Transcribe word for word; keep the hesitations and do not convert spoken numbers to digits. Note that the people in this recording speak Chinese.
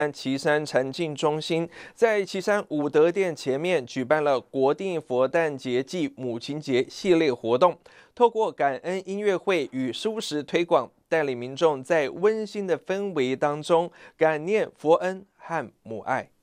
旗山禅境中心在旗山武德殿前面举办了国定佛诞节暨母亲节系列活动，透过感恩音乐会与蔬食推广，带领民众在温馨的氛围当中感念佛恩和母爱。